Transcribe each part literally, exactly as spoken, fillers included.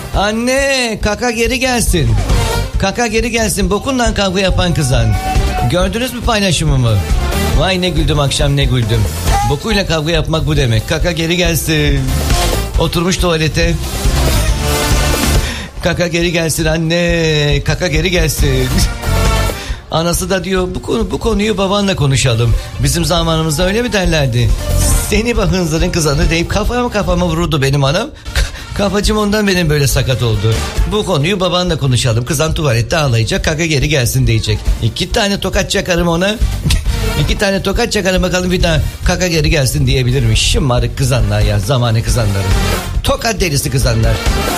Anne kaka geri gelsin. Kaka geri gelsin. Bokundan kavga yapan kızan. Gördünüz mü paylaşımımı? Vay ne güldüm akşam ne güldüm. Bokuyla kavga yapmak bu demek. Kaka geri gelsin. Oturmuş tuvalete. Kaka geri gelsin anne. Kaka geri gelsin. Anası da diyor bu konu bu konuyu babanla konuşalım. Bizim zamanımızda öyle mi derlerdi? Seni bak hınzırın kızanı deyip kafama kafama vururdu benim anam. Kafacım ondan benim böyle sakat oldu. Bu konuyu babanla konuşalım. Kızan tuvalette ağlayacak, kaka geri gelsin diyecek. İki tane tokat çakarım ona. İki tane tokat çakarım bakalım bir daha kaka geri gelsin diyebilirmiş. Şımarık kızanlar ya, zamanı kızanları. Tokat delisi kızanlar.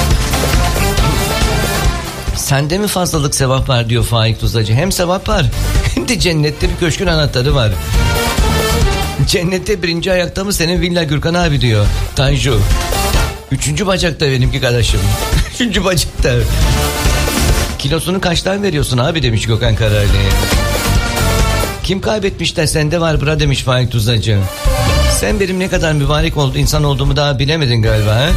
Sende mi fazlalık sevap var diyor Faik Tuzacı. Hem sevap var hem de cennette bir köşkün anahtarı var. Cennette birinci ayakta mı senin Villa Gürkan abi diyor Tanju. Üçüncü bacakta benimki kardeşim. Üçüncü bacakta. Kilosunu kaçtan veriyorsun abi demiş Gökhan Karali. Kim kaybetmiş de sende var bura demiş Faik Tuzacı. Sen benim ne kadar mübarek oldu, insan olduğumu daha bilemedin galiba ha?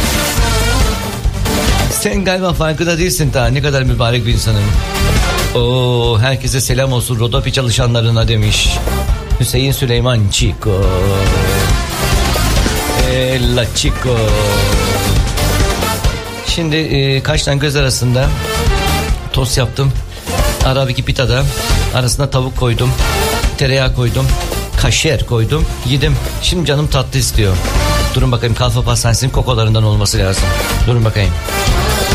Sen galiba farkında değilsin daha ne kadar mübarek bir insanım. Oo, herkese selam olsun Rodopi çalışanlarına demiş Hüseyin Süleyman Chico. Ella Chico. Şimdi e, kaç tane göz arasında tost yaptım. Arabiki pitada arasına tavuk koydum, tereyağı koydum, kaşer koydum, yedim. Şimdi canım tatlı istiyor. Durun bakayım, Kalfa Pastanesi'nin kokolarından olması lazım. Durun bakayım.